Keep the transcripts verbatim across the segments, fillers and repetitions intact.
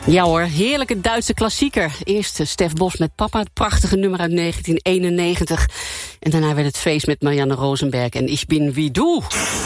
Ja hoor, heerlijke Duitse klassieker. Eerst Stef Bos met Papa, het prachtige nummer uit negentien eenennegentig. En daarna werd het feest met Marianne Rosenberg en Ich bin wie du.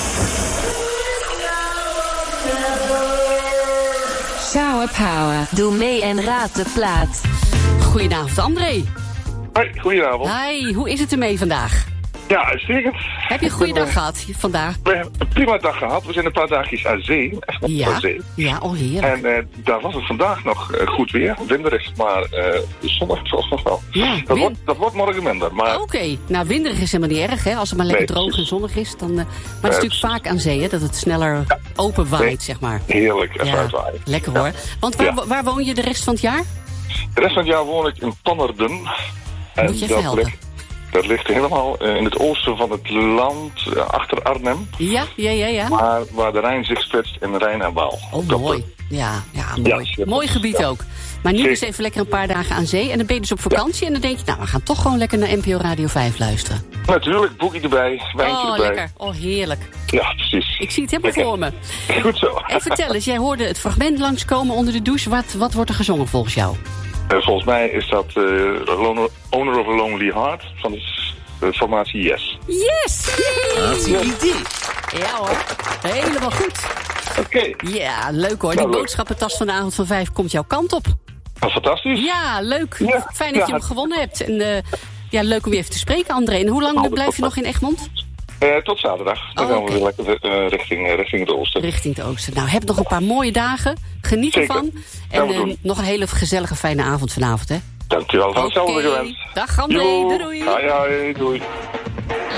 Shower Power. Doe mee en raad de plaat. Goedenavond André. Hoi, goedenavond. Hi, hoe is het ermee vandaag? Ja, uitstekend. Heb je een goede dag gehad vandaag? We hebben een prima dag gehad. We zijn een paar dagjes aan zee. Echt nog Ja, aan zee. ja, oh heerlijk. En uh, daar was het vandaag nog uh, goed weer. Winderig, maar uh, zonnig zoals nog wel. Ja, dat, win- wordt, dat wordt morgen minder. Maar Oké, okay. Nou winderig is helemaal niet erg hè, als het maar lekker Nee, droog en precies. zonnig is. Dan, uh, maar het is Uh, natuurlijk vaak aan zee hè, dat het sneller Ja. open waait, Nee. zeg maar. heerlijk en Ja, uitwaaien. lekker Ja. hoor. Want waar, Ja. waar woon je de rest van het jaar? De rest van het jaar woon ik in Pannerden. En Moet je even dat helpen. ligt, dat ligt helemaal uh, in het oosten van het land, uh, achter Arnhem. Ja, ja, ja, ja. Maar waar de Rijn zich splitst in Rijn en Waal. Oh, Dat, mooi. uh, Ja, ja, Ja, mooi. schitterend. Mooi gebied Ja. ook. Maar nu Zeker. dus even lekker een paar dagen aan zee. En dan ben je dus op vakantie. En dan denk je, nou, we gaan toch gewoon lekker naar N P O Radio vijf luisteren. Natuurlijk, boekje erbij, wijntje Oh, erbij. lekker. Oh, heerlijk. Ja, precies. Ik zie het helemaal Lekker. voor me. Goed zo. En vertel eens, jij hoorde het fragment langskomen onder de douche. Wat, wat wordt er gezongen volgens jou? Uh, volgens mij is dat uh, Loner, Owner of a Lonely Heart van de uh, formatie Yes. Yes! idee. Ja hoor, helemaal goed. Oké, Ja, leuk hoor. Die Nou, leuk. boodschappentas van de avond van vijf komt jouw kant op. nou, fantastisch. Ja, leuk. Ja, Fijn dat je ja. hem gewonnen hebt. En uh, ja, leuk om je even te spreken, André. En hoe lang Nou, blijf je dat- nog in Egmond? Uh, tot zaterdag. Dan Oh, gaan oké. we weer lekker uh, richting, uh, richting het oosten. Richting het oosten. Nou, heb nog een paar mooie dagen. Geniet Zeker. ervan. Gaan En we uh, doen. nog een hele gezellige, fijne avond vanavond, hè? Dankjewel van hetzelfde Oké. gewenst. Dag André, Joe. doei doei. Hoi, hoi, doei.